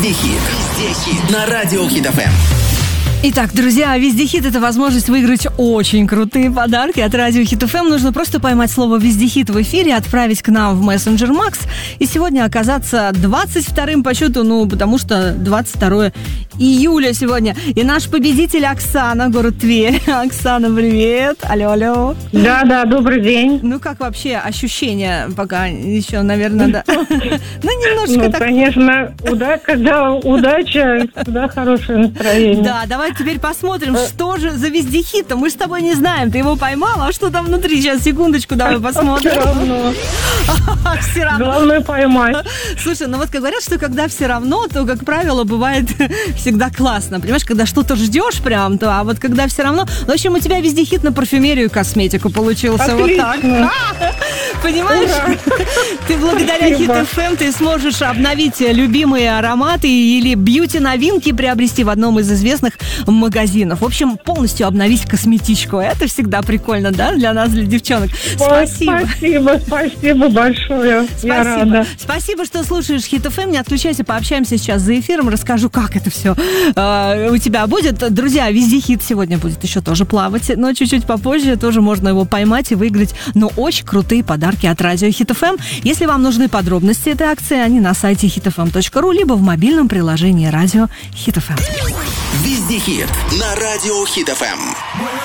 Везде хит. На радио Хит ФМ. Итак, друзья, «Вездехит» — это возможность выиграть очень крутые подарки от радио Хит ФМ. Нужно просто поймать слово «Вездехит» в эфире, отправить к нам в мессенджер Макс и сегодня оказаться 22-м по счету, потому что 22 июля сегодня. И наш победитель Оксана, город Тверь. Оксана, привет. Алло. Да, добрый день. Ну, как вообще ощущения пока еще, наверное, да? Ну, немножко так. Конечно, когда удача, всегда хорошее настроение. Да, давай теперь посмотрим, что же за вездехит-то. Мы же с тобой не знаем, ты его поймала, а что там внутри? Сейчас, секундочку, давай посмотрим. Все равно. Главное поймать. Слушай, вот говорят, что когда все равно, то, как правило, бывает всегда классно. Понимаешь, когда что-то ждешь прям, то, а вот когда все равно... В общем, у тебя вездехит на парфюмерию и косметику получился. Отлично. Вот так. Понимаешь? Ура. Ты благодаря Хит ФМ ты сможешь обновить любимые ароматы или бьюти-новинки приобрести в одном из известных магазинов. В общем, полностью обновить косметичку. Это всегда прикольно, да, для нас, для девчонок. Спасибо. Спасибо большое. Я рада. Спасибо, что слушаешь Хит ФМ. Не отключайся, пообщаемся сейчас за эфиром, расскажу, как это все у тебя будет. Друзья, вездехит сегодня будет еще тоже плавать, но чуть-чуть попозже тоже можно его поймать и выиграть, но очень крутые подарки от радио Хит ФМ. Если вам нужны подробности этой акции, они на сайте hitfm.ru, либо в мобильном приложении радио Хит ФМ. Везде хит на радио Хит ФМ.